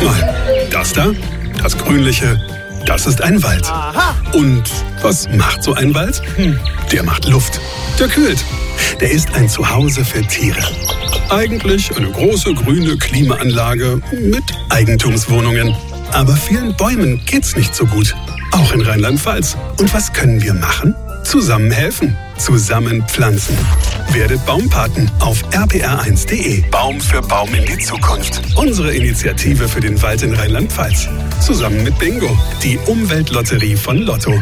mal. Das da, das Grünliche, das ist ein Wald. Aha. Und was macht so ein Wald? Der macht Luft. Der kühlt. Der ist ein Zuhause für Tiere. Eigentlich eine große grüne Klimaanlage mit Eigentumswohnungen. Aber vielen Bäumen geht's nicht so gut. Auch in Rheinland-Pfalz. Und was können wir machen? Zusammen helfen. Zusammen pflanzen. Werdet Baumpaten auf rpr1.de. Baum für Baum in die Zukunft. Unsere Initiative für den Wald in Rheinland-Pfalz. Zusammen mit Bingo, die Umweltlotterie von Lotto.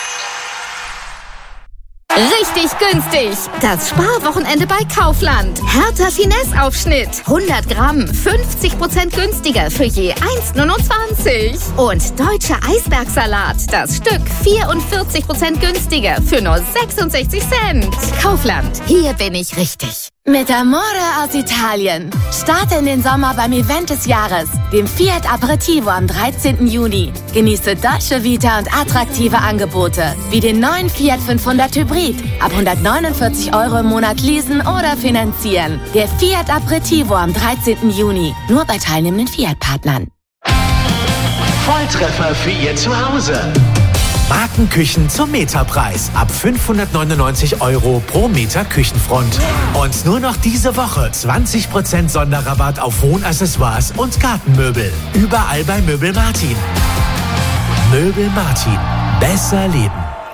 Richtig günstig. Das Sparwochenende bei Kaufland. Hertha Finesse-Aufschnitt. 100 Gramm, 50% günstiger für je 1,29. Und deutscher Eisbergsalat. Das Stück 44% günstiger für nur 66 Cent. Kaufland. Hier bin ich richtig. Mit Amore aus Italien. Starte in den Sommer beim Event des Jahres, dem Fiat Aperitivo am 13. Juni. Genieße Dolce Vita und attraktive Angebote, wie den neuen Fiat 500 Hybrid. Ab 149 € im Monat leasen oder finanzieren. Der Fiat Aperitivo am 13. Juni. Nur bei teilnehmenden Fiat-Partnern. Volltreffer für Ihr Zuhause. Markenküchen zum Meterpreis. Ab 599 € pro Meter Küchenfront. Und nur noch diese Woche 20% Sonderrabatt auf Wohnaccessoires und Gartenmöbel. Überall bei Möbel Martin. Möbel Martin. Besser leben.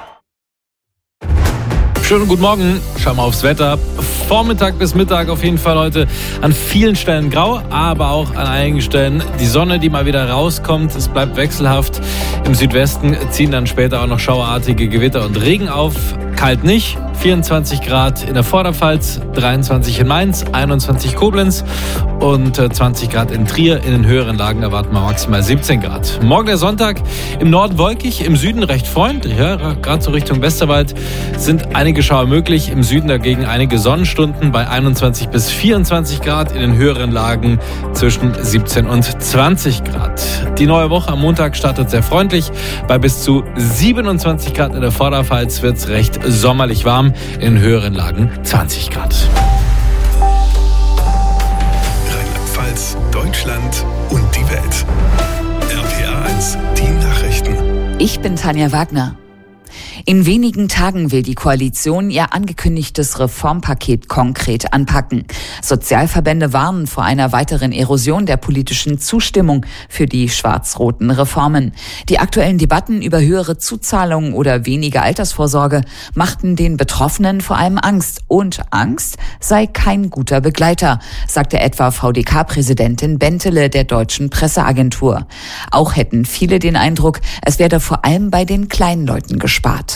Schönen guten Morgen. Schauen wir aufs Wetter. Vormittag bis Mittag auf jeden Fall heute an vielen Stellen grau, aber auch an einigen Stellen die Sonne, die mal wieder rauskommt. Es bleibt wechselhaft. Im Südwesten ziehen dann später auch noch schauerartige Gewitter und Regen auf. Kalt nicht. 24 Grad in der Vorderpfalz, 23 in Mainz, 21 Koblenz und 20 Grad in Trier. In den höheren Lagen erwarten wir maximal 17 Grad. Morgen der Sonntag, im Norden wolkig, im Süden recht freundlich. Ja, gerade so Richtung Westerwald sind einige Schauer möglich. Im Süden dagegen einige Sonnenstunden bei 21 bis 24 Grad. In den höheren Lagen zwischen 17 und 20 Grad. Die neue Woche am Montag startet sehr freundlich. Bei bis zu 27 Grad in der Vorderpfalz wird es recht sommerlich warm. In höheren Lagen 20 Grad. Rheinland-Pfalz, Deutschland und die Welt. RPR1, die Nachrichten. Ich bin Tanja Wagner. In wenigen Tagen will die Koalition ihr angekündigtes Reformpaket konkret anpacken. Sozialverbände warnen vor einer weiteren Erosion der politischen Zustimmung für die schwarz-roten Reformen. Die aktuellen Debatten über höhere Zuzahlungen oder weniger Altersvorsorge machten den Betroffenen vor allem Angst. Und Angst sei kein guter Begleiter, sagte etwa VDK-Präsidentin Bentele der Deutschen Presseagentur. Auch hätten viele den Eindruck, es werde vor allem bei den kleinen Leuten gespart.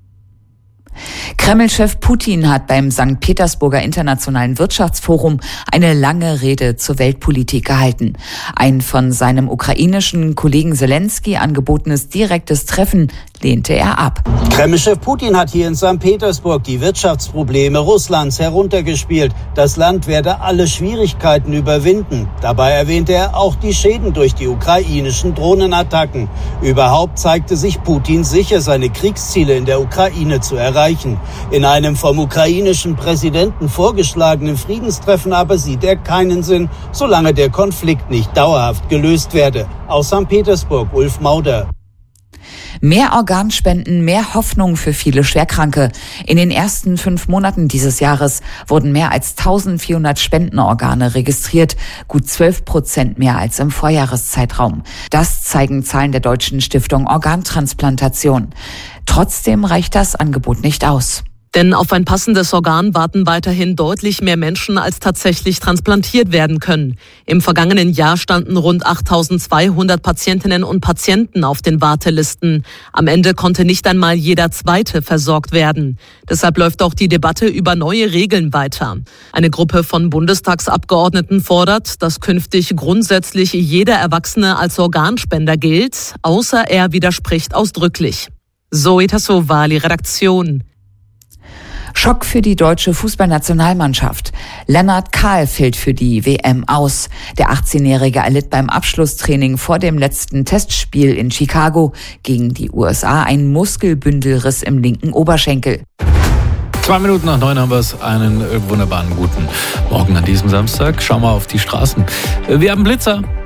Kreml-Chef Putin hat beim St. Petersburger Internationalen Wirtschaftsforum eine lange Rede zur Weltpolitik gehalten. Ein von seinem ukrainischen Kollegen Zelensky angebotenes direktes Treffen lehnte er ab. Kreml-Chef Putin hat hier in St. Petersburg die Wirtschaftsprobleme Russlands heruntergespielt. Das Land werde alle Schwierigkeiten überwinden. Dabei erwähnte er auch die Schäden durch die ukrainischen Drohnenattacken. Überhaupt zeigte sich Putin sicher, seine Kriegsziele in der Ukraine zu erreichen. In einem vom ukrainischen Präsidenten vorgeschlagenen Friedenstreffen aber sieht er keinen Sinn, solange der Konflikt nicht dauerhaft gelöst werde. Aus St. Petersburg, Ulf Mauder. Mehr Organspenden, mehr Hoffnung für viele Schwerkranke. In den ersten 5 Monaten dieses Jahres wurden mehr als 1400 Spendenorgane registriert, gut 12% mehr als im Vorjahreszeitraum. Das zeigen Zahlen der Deutschen Stiftung Organtransplantation. Trotzdem reicht das Angebot nicht aus. Denn auf ein passendes Organ warten weiterhin deutlich mehr Menschen, als tatsächlich transplantiert werden können. Im vergangenen Jahr standen rund 8.200 Patientinnen und Patienten auf den Wartelisten. Am Ende konnte nicht einmal jeder Zweite versorgt werden. Deshalb läuft auch die Debatte über neue Regeln weiter. Eine Gruppe von Bundestagsabgeordneten fordert, dass künftig grundsätzlich jeder Erwachsene als Organspender gilt, außer er widerspricht ausdrücklich. Zoe Tassovali, Redaktion. Schock für die deutsche Fußballnationalmannschaft. Lennart Kahl fällt für die WM aus. Der 18-Jährige erlitt beim Abschlusstraining vor dem letzten Testspiel in Chicago gegen die USA einen Muskelbündelriss im linken Oberschenkel. 2 Minuten nach 9 haben wir es. Einen wunderbaren guten Morgen an diesem Samstag. Schauen wir auf die Straßen. Wir haben Blitzer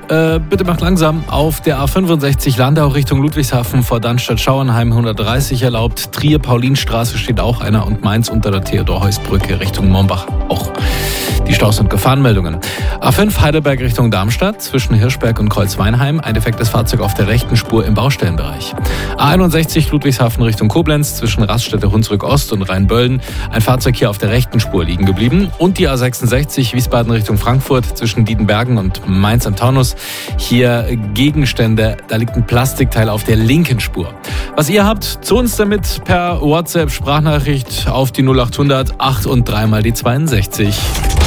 bitte macht langsam. Auf der A65 Landau Richtung Ludwigshafen vor Dannstatt-Schauenheim 130 erlaubt. Trier-Paulinstraße steht auch einer und Mainz unter der Theodor-Heuss-Brücke Richtung Mombach auch. Die Staus- und Gefahrenmeldungen. A5 Heidelberg Richtung Darmstadt zwischen Hirschberg und Kreuzweinheim. Ein defektes Fahrzeug auf der rechten Spur im Baustellenbereich. A61 Ludwigshafen Richtung Koblenz zwischen Raststätte Hunsrück Ost und Rheinböllen. Ein Fahrzeug hier auf der rechten Spur liegen geblieben. Und die A66 Wiesbaden Richtung Frankfurt zwischen Diedenbergen und Mainz am Taunus. Hier Gegenstände. Da liegt ein Plastikteil auf der linken Spur. Was ihr habt, zu uns damit per WhatsApp Sprachnachricht auf die 0800 8 und 3 mal die 62.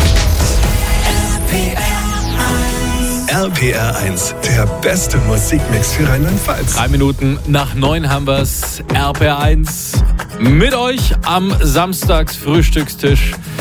RPR1, der beste Musikmix für Rheinland-Pfalz. 3 Minuten nach 9 haben wir's. RPR1 mit euch am Samstagsfrühstückstisch.